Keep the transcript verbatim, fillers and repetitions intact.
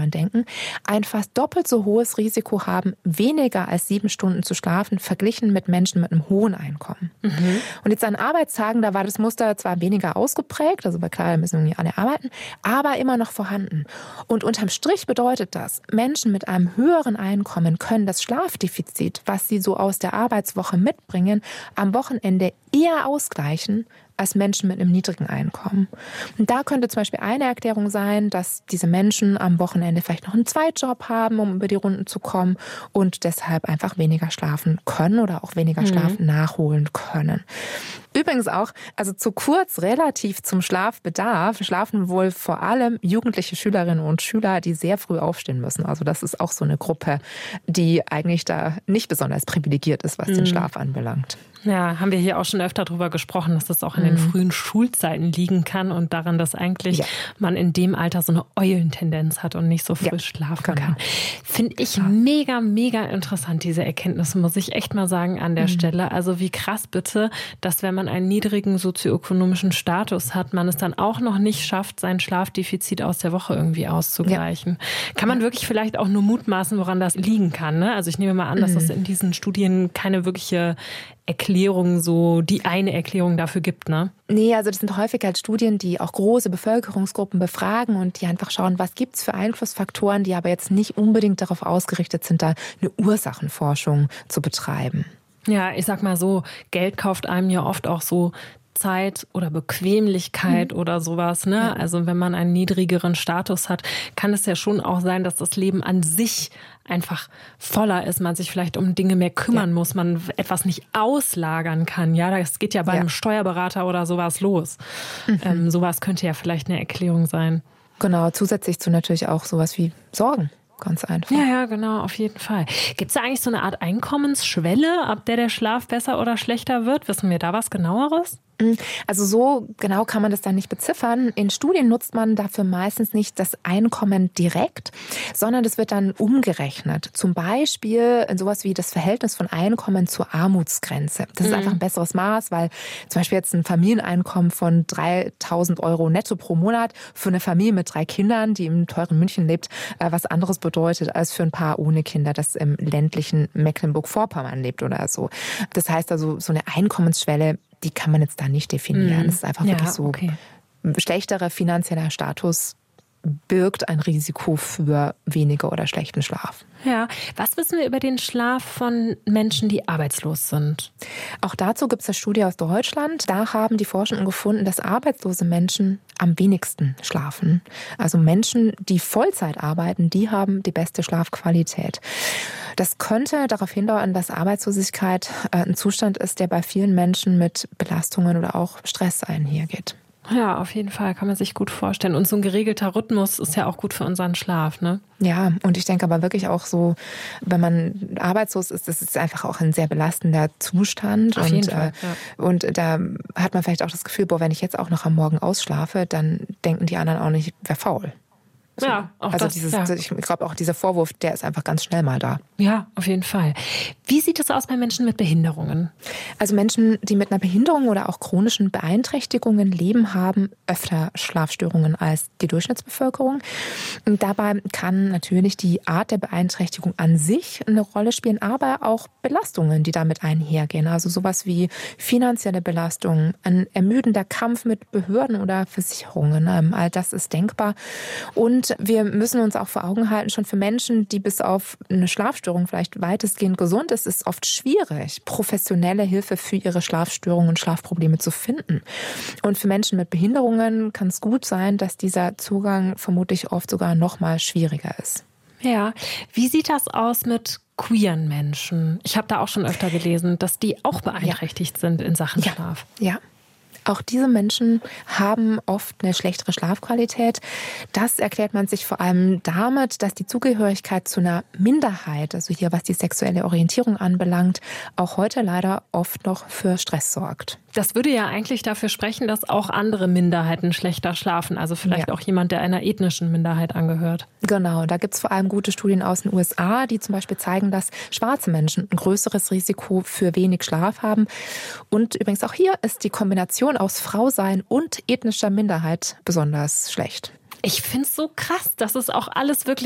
man denken, ein fast doppelt so hohes Risiko haben, weniger als sieben Stunden zu schlafen, verglichen mit Menschen mit einem hohen Einkommen. Mhm. Und jetzt an Arbeitstagen, da war das Muster zwar weniger ausgeprägt, also bei klar, müssen irgendwie alle arbeiten, aber immer noch vorhanden. Und unterm Strich bedeutet das, Menschen mit einem höheren Einkommen können das Schlafdefizit, was sie so aus der Arbeitswoche mitbringen, am Wochenende eher ausgleichen als Menschen mit einem niedrigen Einkommen. Und da könnte zum Beispiel eine Erklärung sein, dass diese Menschen am Wochenende vielleicht noch einen Zweitjob haben, um über die Runden zu kommen und deshalb einfach weniger schlafen können oder auch weniger Schlaf mhm. nachholen können. Übrigens auch, also zu kurz relativ zum Schlafbedarf, schlafen wohl vor allem jugendliche Schülerinnen und Schüler, die sehr früh aufstehen müssen. Also das ist auch so eine Gruppe, die eigentlich da nicht besonders privilegiert ist, was mhm. den Schlaf anbelangt. Ja, haben wir hier auch schon öfter drüber gesprochen, dass das auch in den mhm. frühen Schulzeiten liegen kann und daran, dass eigentlich ja. man in dem Alter so eine Eulentendenz hat und nicht so früh ja, schlafen genau. kann. Finde ich ja. mega, mega interessant, diese Erkenntnisse, muss ich echt mal sagen an der mhm. Stelle. Also wie krass bitte, dass wenn man einen niedrigen sozioökonomischen Status hat, man es dann auch noch nicht schafft, sein Schlafdefizit aus der Woche irgendwie auszugleichen. Ja. Kann man wirklich vielleicht auch nur mutmaßen, woran das liegen kann, ne? Also ich nehme mal an, dass mhm. es in diesen Studien keine wirkliche Erklärung, so die eine Erklärung dafür gibt, ne? Nee, also das sind häufig halt Studien, die auch große Bevölkerungsgruppen befragen und die einfach schauen, was gibt's für Einflussfaktoren, die aber jetzt nicht unbedingt darauf ausgerichtet sind, da eine Ursachenforschung zu betreiben. Ja, ich sag mal so, Geld kauft einem ja oft auch so Zeit oder Bequemlichkeit mhm. oder sowas, ne? Ja. Also wenn man einen niedrigeren Status hat, kann es ja schon auch sein, dass das Leben an sich einfach voller ist, man sich vielleicht um Dinge mehr kümmern ja. muss, man etwas nicht auslagern kann. Ja, das geht ja bei ja. einem Steuerberater oder sowas los. Mhm. Ähm, sowas könnte ja vielleicht eine Erklärung sein. Genau, zusätzlich zu natürlich auch sowas wie Sorgen. Ganz einfach. Ja, ja, genau, auf jeden Fall. Gibt es da eigentlich so eine Art Einkommensschwelle, ab der der Schlaf besser oder schlechter wird? Wissen wir da was Genaueres? Also so genau kann man das dann nicht beziffern. In Studien nutzt man dafür meistens nicht das Einkommen direkt, sondern das wird dann umgerechnet. Zum Beispiel in sowas wie das Verhältnis von Einkommen zur Armutsgrenze. Das ist mhm. einfach ein besseres Maß, weil zum Beispiel jetzt ein Familieneinkommen von dreitausend Euro netto pro Monat für eine Familie mit drei Kindern, die im teuren München lebt, was anderes bedeutet als für ein Paar ohne Kinder, das im ländlichen Mecklenburg-Vorpommern lebt oder so. Das heißt also, so eine Einkommensschwelle, die kann man jetzt da nicht definieren. Es ist einfach ja, wirklich so, okay. Schlechterer finanzieller Status birgt ein Risiko für weniger oder schlechten Schlaf. Ja, was wissen wir über den Schlaf von Menschen, die arbeitslos sind? Auch dazu gibt es eine Studie aus Deutschland. Da haben die Forschenden gefunden, dass arbeitslose Menschen am wenigsten schlafen. Also Menschen, die Vollzeit arbeiten, die haben die beste Schlafqualität. Das könnte darauf hindeuten, dass Arbeitslosigkeit ein Zustand ist, der bei vielen Menschen mit Belastungen oder auch Stress einhergeht. Ja, auf jeden Fall, kann man sich gut vorstellen. Und so ein geregelter Rhythmus ist ja auch gut für unseren Schlaf, ne? Ja, und ich denke aber wirklich auch so, wenn man arbeitslos ist, das ist einfach auch ein sehr belastender Zustand. Auf und, jeden Fall, ja. Und da hat man vielleicht auch das Gefühl, boah, wenn ich jetzt auch noch am Morgen ausschlafe, dann denken die anderen auch nicht, ich wäre faul. So. Ja, auch also das, dieses, ja. ich glaube auch dieser Vorwurf, der ist einfach ganz schnell mal da. Ja, auf jeden Fall. Wie sieht es aus bei Menschen mit Behinderungen? Also Menschen, die mit einer Behinderung oder auch chronischen Beeinträchtigungen leben, haben öfter Schlafstörungen als die Durchschnittsbevölkerung. Und dabei kann natürlich die Art der Beeinträchtigung an sich eine Rolle spielen, aber auch Belastungen, die damit einhergehen. Also sowas wie finanzielle Belastungen, ein ermüdender Kampf mit Behörden oder Versicherungen. All das ist denkbar. Und wir müssen uns auch vor Augen halten, schon für Menschen, die bis auf eine Schlafstörung vielleicht weitestgehend gesund ist, ist es oft schwierig, professionelle Hilfe für ihre Schlafstörungen und Schlafprobleme zu finden. Und für Menschen mit Behinderungen kann es gut sein, dass dieser Zugang vermutlich oft sogar noch mal schwieriger ist. Ja, wie sieht das aus mit queeren Menschen? Ich habe da auch schon öfter gelesen, dass die auch beeinträchtigt ja. sind in Sachen ja. Schlaf. Ja. Auch diese Menschen haben oft eine schlechtere Schlafqualität. Das erklärt man sich vor allem damit, dass die Zugehörigkeit zu einer Minderheit, also hier was die sexuelle Orientierung anbelangt, auch heute leider oft noch für Stress sorgt. Das würde ja eigentlich dafür sprechen, dass auch andere Minderheiten schlechter schlafen. Also vielleicht ja. auch jemand, der einer ethnischen Minderheit angehört. Genau, da gibt es vor allem gute Studien aus den U S A, die zum Beispiel zeigen, dass schwarze Menschen ein größeres Risiko für wenig Schlaf haben. Und übrigens auch hier ist die Kombination aus Frausein und ethnischer Minderheit besonders schlecht. Ich finde es so krass, dass es auch alles wirklich